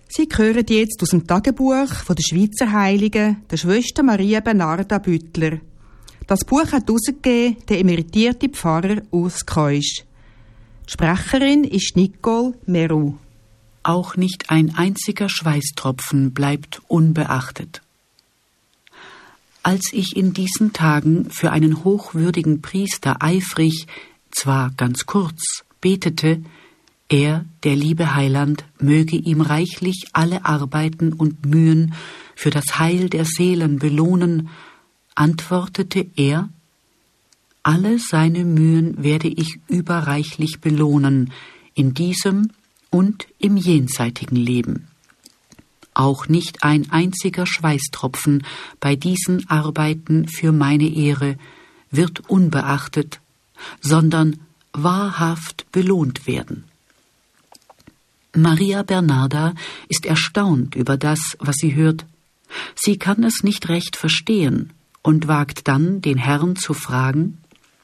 Sie hören jetzt aus dem Tagebuch von der Schweizer Heiligen, der Schwester Maria Bernarda Büttler. Das Buch hat herausgegeben der emeritierte Pfarrer Urs Keusch. Die Sprecherin ist Nicole Meroux. Auch nicht ein einziger Schweißtropfen bleibt unbeachtet. Als ich in diesen Tagen für einen hochwürdigen Priester eifrig, zwar ganz kurz, betete, er, der liebe Heiland, möge ihm reichlich alle Arbeiten und Mühen für das Heil der Seelen belohnen, antwortete er, alle seine Mühen werde ich überreichlich belohnen, in diesem und im jenseitigen Leben. Auch nicht ein einziger Schweißtropfen bei diesen Arbeiten für meine Ehre wird unbeachtet, sondern wahrhaft belohnt werden. Maria Bernarda ist erstaunt über das, was sie hört. Sie kann es nicht recht verstehen und wagt dann, den Herrn zu fragen: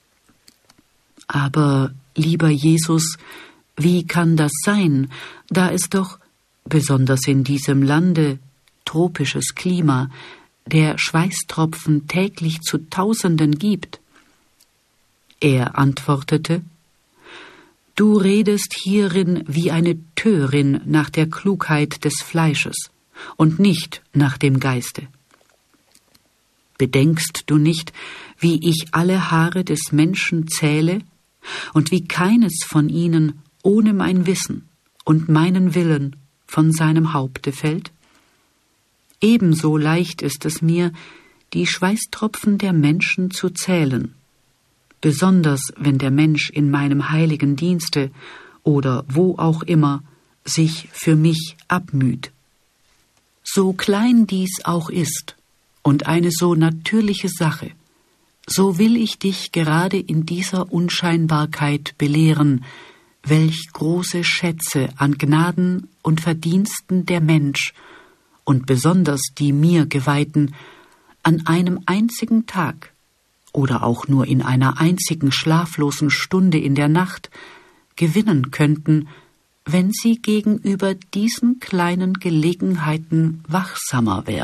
Aber, lieber Jesus, wie kann das sein, da es doch, besonders in diesem Lande, tropisches Klima, der Schweißtropfen täglich zu Tausenden gibt? Er antwortete: Du redest hierin wie eine Törin nach der Klugheit des Fleisches und nicht nach dem Geiste. Bedenkst du nicht, wie ich alle Haare des Menschen zähle und wie keines von ihnen ohne mein Wissen und meinen Willen von seinem Haupte fällt? Ebenso leicht ist es mir, die Schweißtropfen der Menschen zu zählen, besonders wenn der Mensch in meinem heiligen Dienste oder wo auch immer sich für mich abmüht. So klein dies auch ist und eine so natürliche Sache, so will ich dich gerade in dieser Unscheinbarkeit belehren, welch große Schätze an Gnaden und Verdiensten der Mensch und besonders die mir Geweihten an einem einzigen Tag oder auch nur in einer einzigen schlaflosen Stunde in der Nacht gewinnen könnten, wenn sie gegenüber diesen kleinen Gelegenheiten wachsamer wären.